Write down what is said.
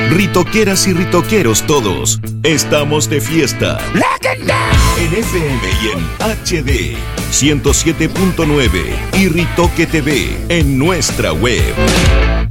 Ritoqueras y ritoqueros todos, estamos de fiesta. En FM y en HD 107.9 y Ritoque TV en nuestra web.